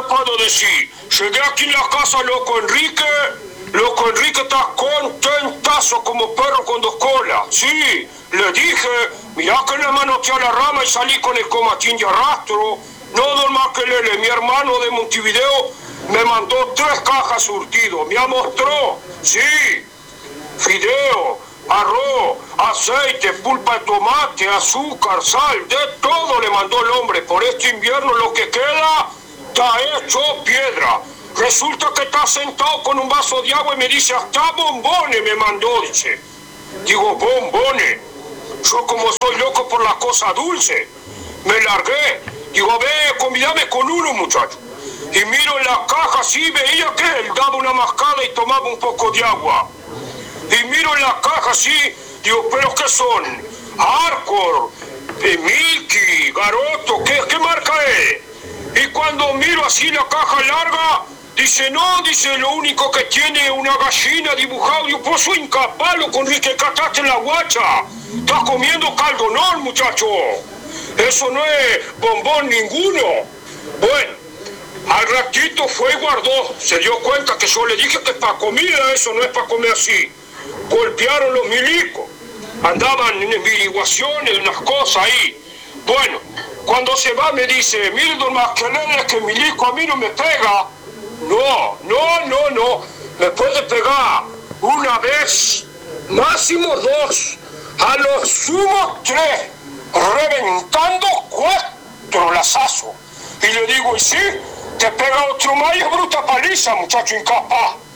puedo decir? Llegué aquí en la casa, loco Enrique está contentazo como perro con dos colas. Sí, le dije, mirá que le manoteé a la rama y salí con el comatín de arrastro. No, don Maquelele, mi hermano de Montevideo me mandó 3 cajas surtido, me mostró, sí, fideo, arroz, aceite, pulpa de tomate, azúcar, sal, de todo le mandó el hombre. Por este invierno lo que queda está hecho piedra. Resulta que está sentado con un vaso de agua y me dice, hasta bombones me mandó, dice. Digo, bombones. Yo como soy loco por las cosas dulces, me largué. Digo, ve, convídame con uno, muchacho. Y miro en la caja así, veía que él daba una mascada y tomaba un poco de agua. Y miro en la caja así, digo, ¿pero qué son? Arcor, Milky, Garoto, ¿qué marca es? Y cuando miro así la caja larga, dice, no, dice, lo único que tiene una gallina dibujado. Digo, pues soy incapaz, con que cataste en la guacha. Estás comiendo caldo, no, muchacho. Eso no es bombón ninguno. Bueno, al ratito fue y guardó. Se dio cuenta que yo le dije que es para comida, eso no es para comer así. Golpearon los milicos. Andaban en averiguaciones, unas cosas ahí. Bueno, cuando se va me dice, mire, don Maquelele, que milico a mí no me pega. No. Me puede pegar una vez, máximo 2, a lo sumo 3, reventando 4 lazazos. Y le digo, ¿y sí? Te pega otro más y es bruta paliza, muchacho incapaz.